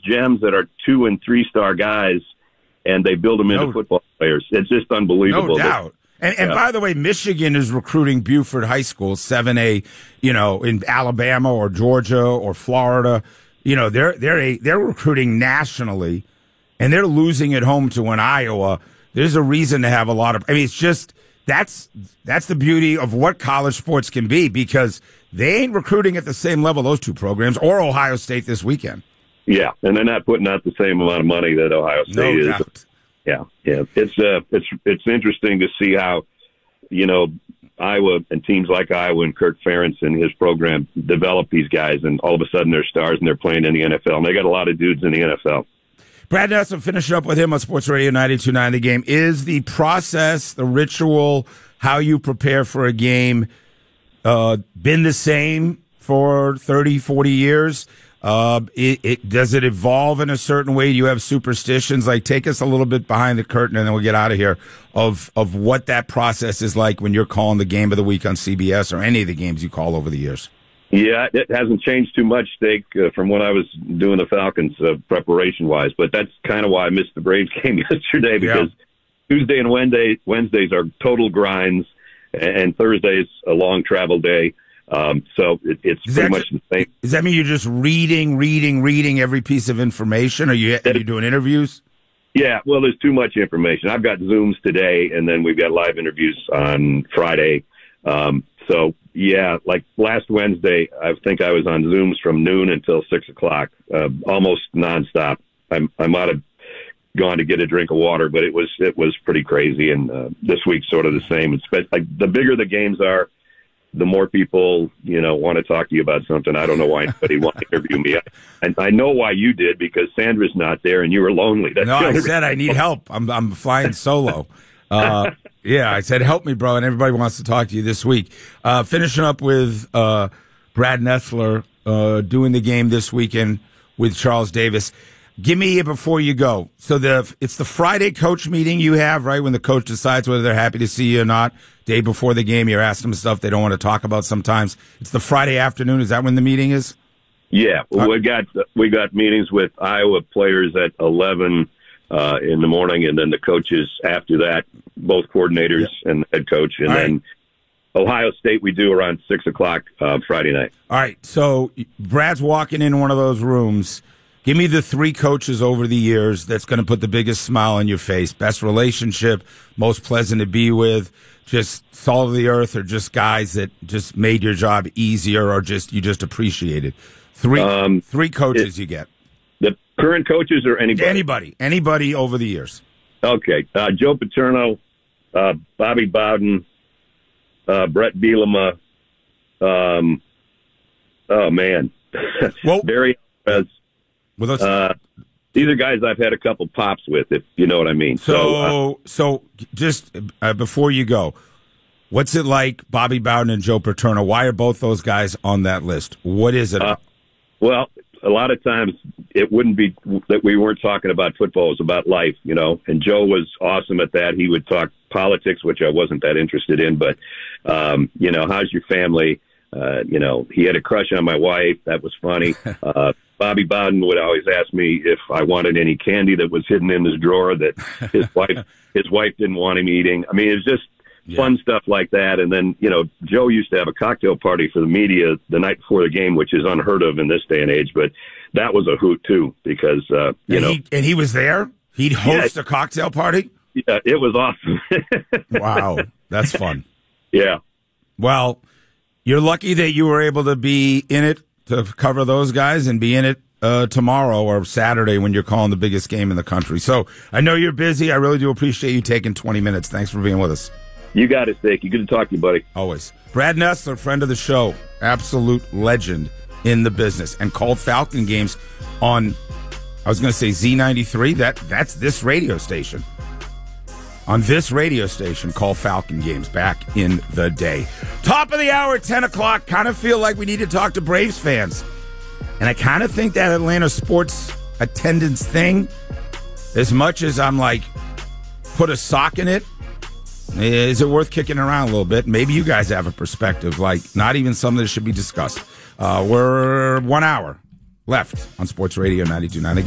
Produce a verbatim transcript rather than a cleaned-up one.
gems that are two and three star guys, and they build them into no, football players. It's just unbelievable. No doubt. And, and yeah. by the way, Michigan is recruiting Buford High School, seven A, you know, in Alabama or Georgia or Florida. You know, they're they're a, they're recruiting nationally, and they're losing at home to an Iowa. There's a reason to have a lot of. I mean, it's just that's that's the beauty of what college sports can be, because they ain't recruiting at the same level, those two programs, or Ohio State this weekend. Yeah, and they're not putting out the same amount of money that Ohio State no is. Doubt. Yeah, yeah. It's uh, it's it's interesting to see how, you know, Iowa and teams like Iowa and Kirk Ferentz and his program develop these guys, and all of a sudden they're stars and they're playing in the N F L. And they got a lot of dudes in the N F L. Brad Nessler, finishing up with him on Sports Radio ninety-two point nine The Game. Is the process, the ritual, how you prepare for a game, uh, been the same for thirty, forty years? Uh, it, it, does it evolve in a certain way? Do you have superstitions? Like, take us a little bit behind the curtain, and then we'll get out of here, of of what that process is like when you're calling the game of the week on C B S or any of the games you call over the years. Yeah, it hasn't changed too much, Steak, uh, from when I was doing the Falcons uh, preparation-wise, but that's kind of why I missed the Braves game yesterday, because yeah. Tuesday and Wednesday, Wednesdays are total grinds, and Thursday's a long travel day. Um, so it, it's does pretty that, much the same. Does that mean you're just reading, reading, reading every piece of information? Are you, are you doing interviews? Yeah, well, there's too much information. I've got Zooms today, and then we've got live interviews on Friday. Um, so, yeah, like last Wednesday, I think I was on Zooms from noon until six o'clock, uh, almost nonstop. I'm, I might have gone to get a drink of water, but it was it was pretty crazy. And uh, this week's sort of the same. It's like the bigger the games are, the more people, you know, want to talk to you about something. I don't know why anybody wanted to interview me. And I know why you did, because Sandra's not there and you were lonely. That's no, I said I need help. I'm I'm flying solo. Uh, yeah, I said, help me, bro. And everybody wants to talk to you this week. Uh, finishing up with uh, Brad Nessler uh, doing the game this weekend with Charles Davis. Give me it before you go. So the it's the Friday coach meeting you have, right, when the coach decides whether they're happy to see you or not. Day before the game, you're asking them stuff they don't want to talk about sometimes. It's the Friday afternoon. Is that when the meeting is? Yeah, well, we got we got meetings with Iowa players at eleven uh, in the morning, and then the coaches after that, both coordinators yeah. and the head coach, and All then right. Ohio State we do around six o'clock uh, Friday night. All right, so Brad's walking in one of those rooms. Give me the three coaches over the years that's going to put the biggest smile on your face. Best relationship, most pleasant to be with, just salt of the earth, or just guys that just made your job easier, or just you just appreciated. Three um, three coaches it, you get. The current coaches or anybody? Anybody. Anybody over the years. Okay. Uh, Joe Paterno, uh, Bobby Bowden, uh, Brett Bielema. Um, oh, man. Well, Barry Alvarez. Well, uh, these are guys I've had a couple pops with, if you know what I mean. So, so, uh, so just uh, before you go, what's it like, Bobby Bowden and Joe Paterno? Why are both those guys on that list? What is it? Uh, well, a lot of times it wouldn't be that we weren't talking about football. It was about life, you know, and Joe was awesome at that. He would talk politics, which I wasn't that interested in, but, um, you know, how's your family? Uh, you know, he had a crush on my wife. That was funny. Uh, Bobby Bowden would always ask me if I wanted any candy that was hidden in his drawer that his wife his wife didn't want him eating. I mean, it's just yeah. fun stuff like that. And then, you know, Joe used to have a cocktail party for the media the night before the game, which is unheard of in this day and age. But that was a hoot, too, because, uh, you and know. He, and he was there? He'd host yeah, a cocktail party? Yeah, it was awesome. Wow, that's fun. Yeah. Well, you're lucky that you were able to be in it to cover those guys and be in it uh, tomorrow or Saturday when you're calling the biggest game in the country. So I know you're busy. I really do appreciate you taking twenty minutes. Thanks for being with us. You got it, Sticky. Good to talk to you, buddy. Always. Brad Nessler, friend of the show, absolute legend in the business, and called Falcon games on, I was going to say Z ninety-three. That That's this radio station. On this radio station, call Falcon games back in the day. Top of the hour, ten o'clock. Kind of feel like we need to talk to Braves fans. And I kind of think that Atlanta sports attendance thing, as much as I'm like, put a sock in it, is it worth kicking around a little bit? Maybe you guys have a perspective, like not even something that should be discussed. Uh, we're one hour left on Sports Radio ninety-two point nine.